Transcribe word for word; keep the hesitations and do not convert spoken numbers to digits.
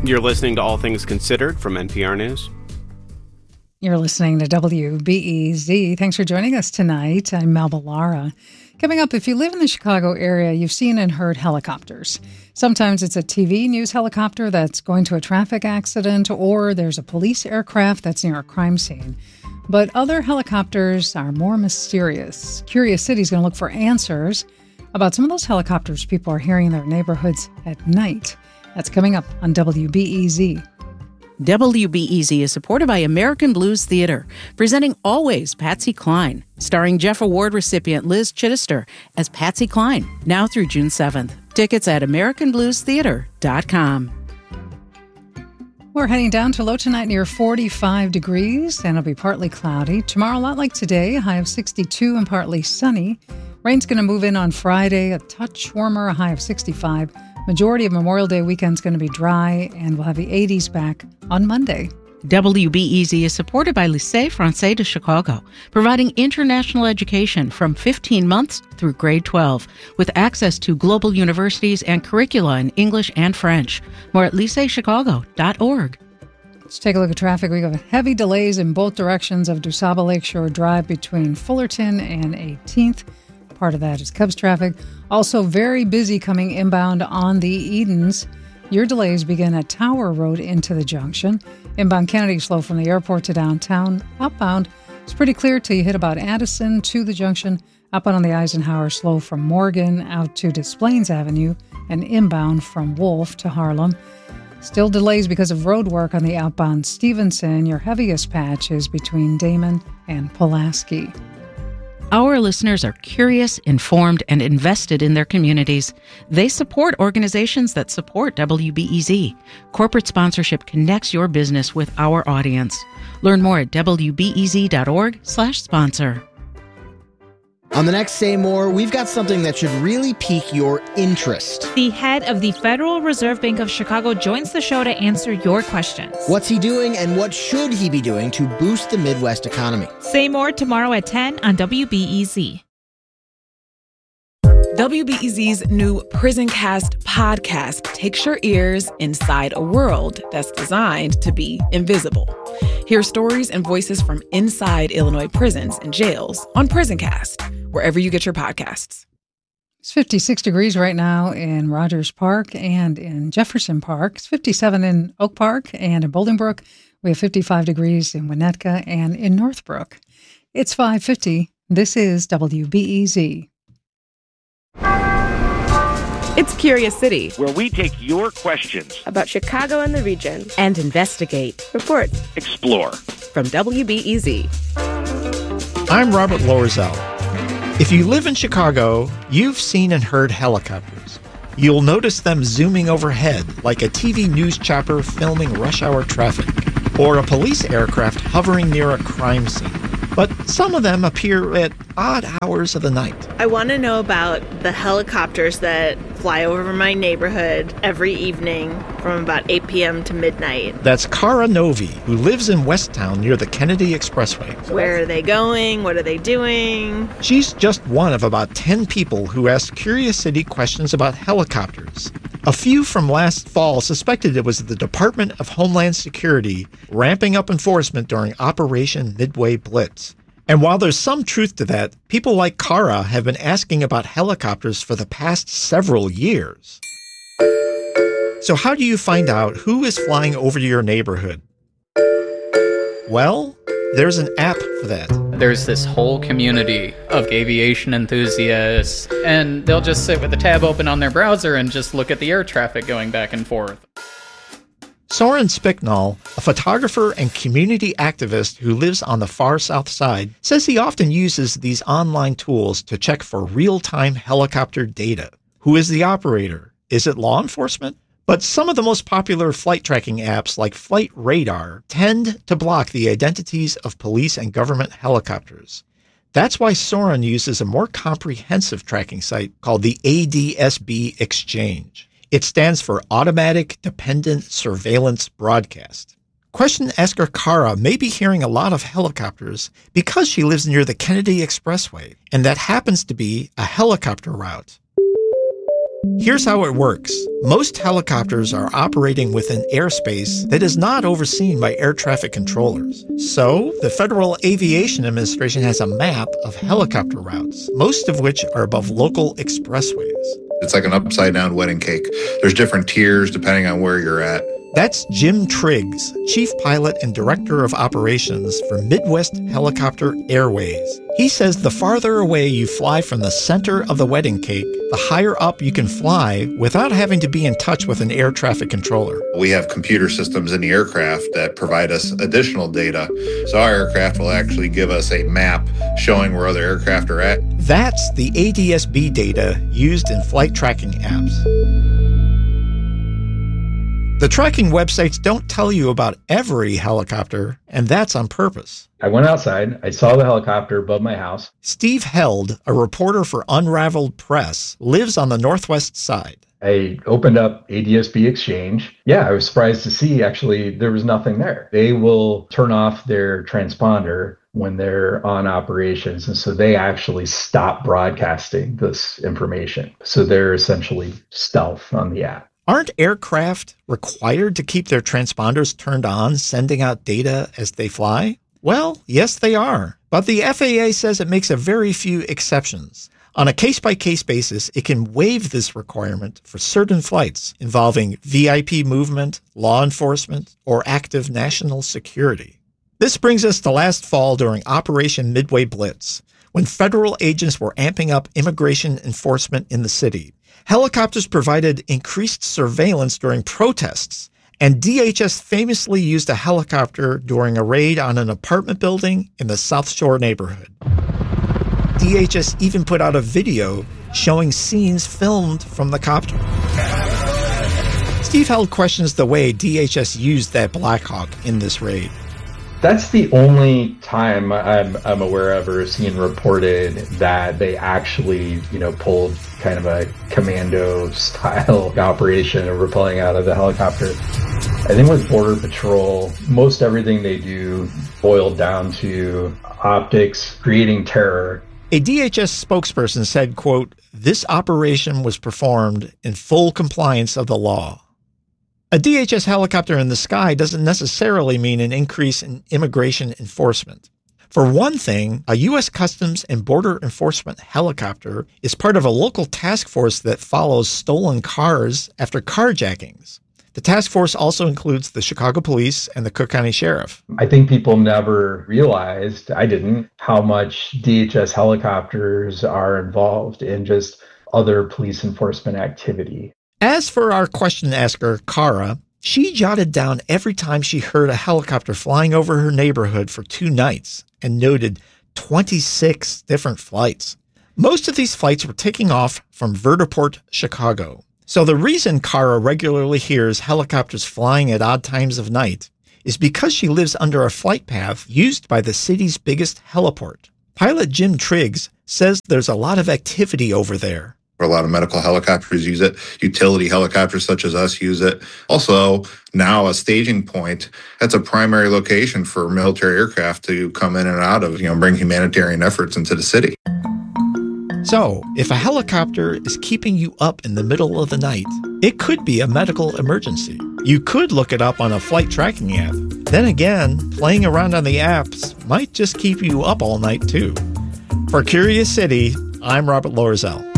You're listening to All Things Considered from N P R News. You're listening to W B E Z. Thanks for joining us tonight. I'm Melba Lara. Coming up, if you live in the Chicago area, you've seen and heard helicopters. Sometimes it's a T V news helicopter that's going to a traffic accident, or there's a police aircraft that's near a crime scene. But other helicopters are more mysterious. Curious City's going to look for answers about some of those helicopters people are hearing in their neighborhoods at night. That's coming up on W B E Z. W B E Z is supported by American Blues Theater, presenting Always Patsy Cline, starring Jeff Award recipient Liz Chittister as Patsy Cline, now through June seventh. Tickets at american blues theater dot com. We're heading down to low tonight near forty-five degrees, and it'll be partly cloudy. Tomorrow, a lot like today, a high of sixty-two and partly sunny. Rain's going to move in on Friday, a touch warmer, a high of sixty-five. Majority of Memorial Day weekend's going to be dry, and we'll have the eighties back on Monday. W B E Z is supported by Lycée Français de Chicago, providing international education from fifteen months through grade twelve, with access to global universities and curricula in English and French. More at lycée chicago dot org. Let's take a look at traffic. We have heavy delays in both directions of DuSable Lakeshore Drive between Fullerton and eighteenth. Part of that is Cubs traffic. Also very busy coming inbound on the Edens. Your delays begin at Tower Road into the junction. Inbound Kennedy slow from the airport to downtown. Outbound, it's pretty clear till you hit about Addison to the junction. Outbound on the Eisenhower slow from Morgan out to Des Plaines Avenue, and inbound from Wolf to Harlem. Still delays because of road work on the outbound Stevenson. Your heaviest patch is between Damon and Pulaski. Our listeners are curious, informed, and invested in their communities. They support organizations that support W B E Z. Corporate sponsorship connects your business with our audience. Learn more at w b e z dot org slash sponsor. On the next Say More, we've got something that should really pique your interest. The head of the Federal Reserve Bank of Chicago joins the show to answer your questions. What's he doing, and what should he be doing to boost the Midwest economy? Say More tomorrow at ten on W B E Z. W B E Z's new Prison Cast podcast takes your ears inside a world that's designed to be invisible. Hear stories and voices from inside Illinois prisons and jails on Prison Cast, wherever you get your podcasts. It's fifty-six degrees right now in Rogers Park and in Jefferson Park. It's fifty-seven in Oak Park and in Bolingbrook. We have fifty-five degrees in Winnetka and in Northbrook. It's five fifty. This is W B E Z. It's Curious City, where we take your questions about Chicago and the region and investigate, report, explore. From W B E Z. I'm Robert Loerzel. If you live in Chicago, you've seen and heard helicopters. You'll notice them zooming overhead like a T V news chopper filming rush hour traffic, or a police aircraft hovering near a crime scene. But some of them appear at odd hours of the night. I want to know about the helicopters that fly over my neighborhood every evening from about eight p.m. to midnight. That's Cara Novi, who lives in Westtown near the Kennedy Expressway. Where are they going? What are they doing? She's just one of about ten people who asked Curious City questions about helicopters. A few from last fall suspected it was the Department of Homeland Security ramping up enforcement during Operation Midway Blitz. And while there's some truth to that, people like Cara have been asking about helicopters for the past several years. So how do you find out who is flying over your neighborhood? Well, there's an app for that. There's this whole community of aviation enthusiasts, and they'll just sit with the tab open on their browser and just look at the air traffic going back and forth. Soren Spicknall, a photographer and community activist who lives on the far south side, says he often uses these online tools to check for real-time helicopter data. Who is the operator? Is it law enforcement? But some of the most popular flight tracking apps, like Flight Radar, tend to block the identities of police and government helicopters. That's why Soren uses a more comprehensive tracking site called the A D S B Exchange. It stands for Automatic Dependent Surveillance Broadcast. Question asker Cara may be hearing a lot of helicopters because she lives near the Kennedy Expressway, and that happens to be a helicopter route. Here's how it works. Most helicopters are operating within airspace that is not overseen by air traffic controllers. So, the Federal Aviation Administration has a map of helicopter routes, most of which are above local expressways. It's like an upside-down wedding cake. There's different tiers depending on where you're at. That's Jim Triggs, Chief Pilot and Director of Operations for Midwest Helicopter Airways. He says the farther away you fly from the center of the wedding cake, the higher up you can fly without having to be in touch with an air traffic controller. We have computer systems in the aircraft that provide us additional data. So our aircraft will actually give us a map showing where other aircraft are at. That's the A D S B data used in flight tracking apps. The tracking websites don't tell you about every helicopter, and that's on purpose. I went outside. I saw the helicopter above my house. Steve Held, a reporter for Unraveled Press, lives on the northwest side. I opened up A D S B Exchange. Yeah, I was surprised to see actually there was nothing there. They will turn off their transponder when they're on operations. And so they actually stop broadcasting this information. So they're essentially stealth on the app. Aren't aircraft required to keep their transponders turned on, sending out data as they fly? Well, yes, they are. But the F A A says it makes a very few exceptions. On a case-by-case basis, it can waive this requirement for certain flights involving V I P movement, law enforcement, or active national security. This brings us to last fall during Operation Midway Blitz, when federal agents were amping up immigration enforcement in the city. Helicopters provided increased surveillance during protests, and D H S famously used a helicopter during a raid on an apartment building in the South Shore neighborhood. D H S even put out a video showing scenes filmed from the copter. Steve Held questions the way D H S used that Black Hawk in this raid. That's the only time I'm, I'm aware of or seen reported that they actually, you know, pulled kind of a commando-style operation of repelling out of the helicopter. I think with Border Patrol, most everything they do boiled down to optics, creating terror. A D H S spokesperson said, quote, "This operation was performed in full compliance of the law." A D H S helicopter in the sky doesn't necessarily mean an increase in immigration enforcement. For one thing, a U S Customs and Border Enforcement helicopter is part of a local task force that follows stolen cars after carjackings. The task force also includes the Chicago Police and the Cook County Sheriff. I think people never realized, I didn't, how much D H S helicopters are involved in just other police enforcement activity. As for our question asker, Cara, she jotted down every time she heard a helicopter flying over her neighborhood for two nights and noted twenty-six different flights. Most of these flights were taking off from Vertiport, Chicago. So the reason Cara regularly hears helicopters flying at odd times of night is because she lives under a flight path used by the city's biggest heliport. Pilot Jim Triggs says there's a lot of activity over there. A lot of medical helicopters use it. Utility helicopters such as us use it. Also, now a staging point. That's a primary location for military aircraft to come in and out of, you know, bring humanitarian efforts into the city. So, if a helicopter is keeping you up in the middle of the night, it could be a medical emergency. You could look it up on a flight tracking app. Then again, playing around on the apps might just keep you up all night too. For Curious City, I'm Robert Loerzel.